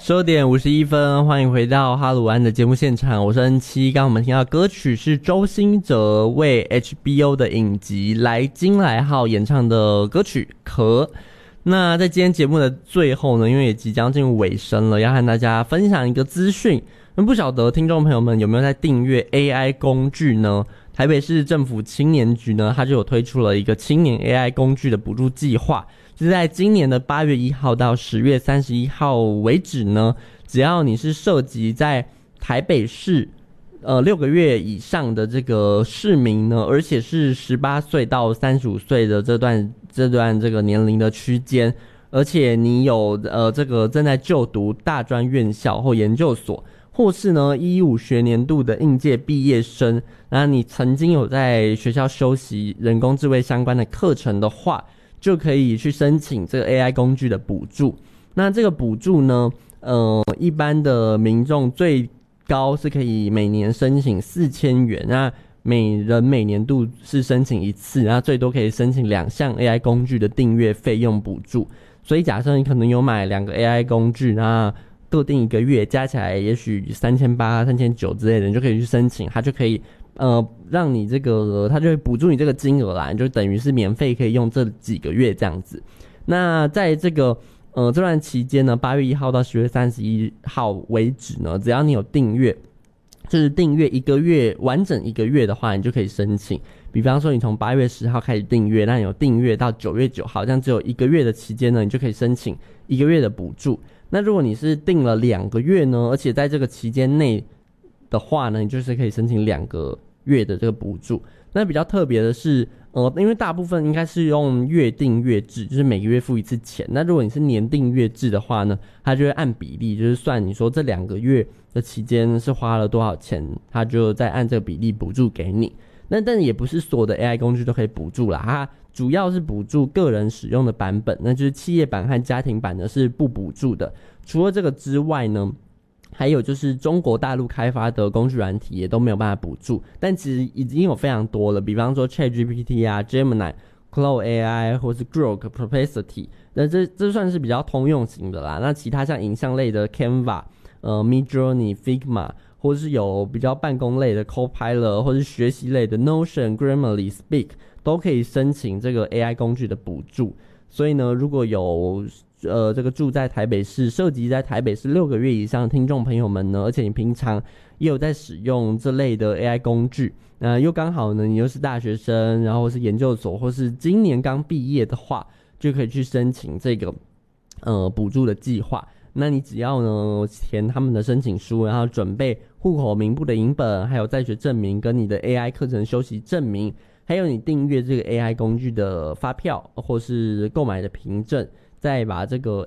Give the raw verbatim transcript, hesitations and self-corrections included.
十二点五十一分，欢迎回到哈鲁安的节目现场，我是 N 七。刚刚我们听到歌曲是周兴哲为 H B O 的影集《来金来号》演唱的歌曲《壳》。那在今天节目的最后呢，因为也即将进入尾声了，要和大家分享一个资讯。那不晓得听众朋友们有没有在订阅 A I 工具呢？台北市政府青年局呢，它就有推出了一个青年 A I 工具的补助计划，就是在今年的八月一号到十月三十一号为止呢，只要你是涉及在台北市呃六个月以上的这个市民呢，而且是十八岁到三十五岁的这段这段这个年龄的区间，而且你有呃这个正在就读大专院校或研究所，或是呢一一五学年度的应届毕业生，那你曾经有在学校修习人工智慧相关的课程的话，就可以去申请这个 A I 工具的补助。那这个补助呢，呃，一般的民众最高是可以每年申请四千元，那每人每年度是申请一次，那最多可以申请两项 A I 工具的订阅费用补助。所以假设你可能有买两个 A I 工具，那各定一个月，加起来也许三千八、三千九之类的，你就可以去申请，它就可以呃让你这个，它就会补助你这个金额啦，你就等于是免费可以用这几个月这样子。那在这个呃这段期间呢，八月一号到十月三十一号为止呢，只要你有订阅，就是订阅一个月完整一个月的话，你就可以申请。比方说你从八月十号开始订阅，那你有订阅到九月九号，这样只有一个月的期间呢，你就可以申请一个月的补助。那如果你是订了两个月呢，而且在这个期间内的话呢，你就是可以申请两个月的这个补助。那比较特别的是，呃，因为大部分应该是用月订阅制，就是每个月付一次钱。那如果你是年订阅制的话呢，它就会按比例，就是算你说这两个月的期间是花了多少钱，它就再按这个比例补助给你。那但也不是所有的 A I 工具都可以补助啦，它主要是补助个人使用的版本，那就是企业版和家庭版呢是不补助的。除了这个之外呢，还有就是中国大陆开发的工具软体也都没有办法补助，但其实已经有非常多了，比方说 ChatGPT 啊、Gemini、Claude A I 或是 Grok、Perplexity， 那这这算是比较通用型的啦。那其他像影像类的 Canva、呃 Midjourney、Figma， 或是有比较办公类的 Copilot， 或是学习类的 Notion、Grammarly、Speak， 都可以申请这个 A I 工具的补助。所以呢，如果有呃这个住在台北市、涉及在台北市六个月以上的听众朋友们呢，而且你平常也有在使用这类的 A I 工具，那、呃、又刚好呢你又是大学生，然后是研究所，或是今年刚毕业的话，就可以去申请这个呃补助的计划。那你只要呢填他们的申请书，然后准备户口名簿的影本，还有在学证明跟你的 A I 课程修习证明，还有你订阅这个 A I 工具的发票或是购买的凭证，再把这个